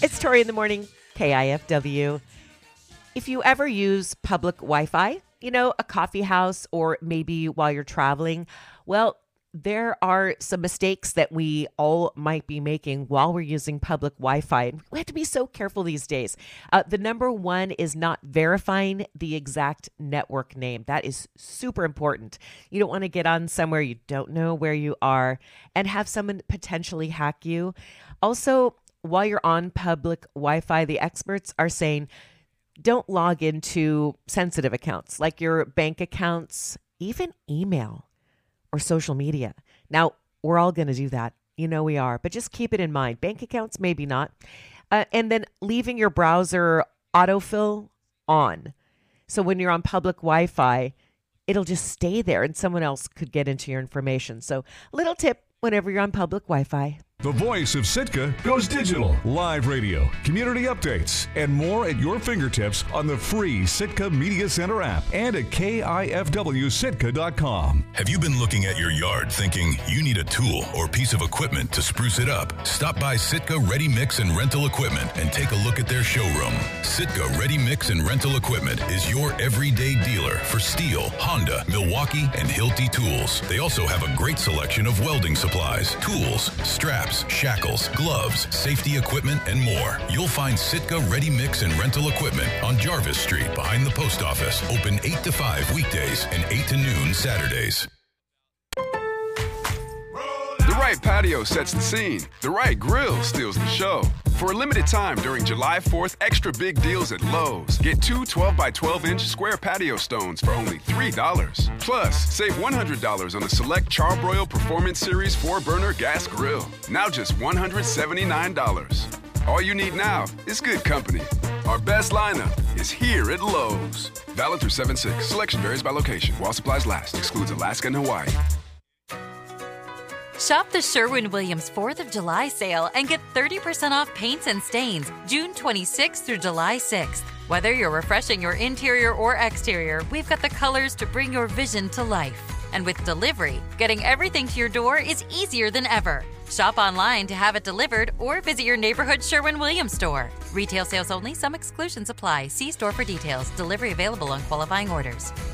It's Tori in the morning, KIFW. If you ever use public Wi-Fi, a coffee house or maybe while you're traveling, well, there are some mistakes that we all might be making while we're using public Wi-Fi. We have to be so careful these days. The number one is not verifying the exact network name. That is super important. You don't want to get on somewhere you don't know where you are and have someone potentially hack you. Also, while you're on public Wi-Fi, the experts are saying don't log into sensitive accounts like your bank accounts, even email or social media. Now, we're all going to do that. We are, but just keep it in mind. Bank accounts, maybe not. And then leaving your browser autofill on. So when you're on public Wi-Fi, it'll just stay there and someone else could get into your information. So little tip whenever you're on public Wi-Fi. The voice of Sitka goes digital. Live radio, community updates, and more at your fingertips on the free Sitka Media Center app and at KIFWSitka.com. Have you been looking at your yard thinking you need a tool or piece of equipment to spruce it up? Stop by Sitka Ready Mix and Rental Equipment and take a look at their showroom. Sitka Ready Mix and Rental Equipment is your everyday dealer for Steel, Honda, Milwaukee, and Hilti tools. They also have a great selection of welding supplies, tools, straps, shackles, gloves, safety equipment, and more. You'll find Sitka Ready Mix and Rental Equipment on Jarvis Street behind the post office. Open 8 to 5 weekdays and 8 to noon Saturdays. The right patio sets the scene. The right grill steals the show. For a limited time during July 4th, extra big deals at Lowe's. Get two 12 by 12 inch square patio stones for only $3. Plus, save $100 on a select Charbroil Performance Series 4-burner gas grill. Now just $179. All you need now is good company. Our best lineup is here at Lowe's. Valid through 7/6. Selection varies by location. While supplies last. Excludes Alaska and Hawaii. Shop the Sherwin-Williams 4th of July sale and get 30% off paints and stains June 26th through July 6th. Whether you're refreshing your interior or exterior, we've got the colors to bring your vision to life. And with delivery, getting everything to your door is easier than ever. Shop online to have it delivered or visit your neighborhood Sherwin-Williams store. Retail sales only. Some exclusions apply. See store for details. Delivery available on qualifying orders.